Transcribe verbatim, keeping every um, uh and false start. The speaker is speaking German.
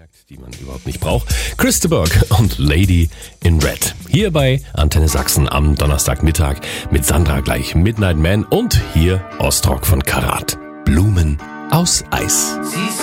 die man überhaupt nicht braucht. Chris de Burgh und Lady in Red. Hier bei Antenne Sachsen am Donnerstagmittag mit Sandra gleich Midnight Man und hier Ostrock von Karat. Blumen aus Eis.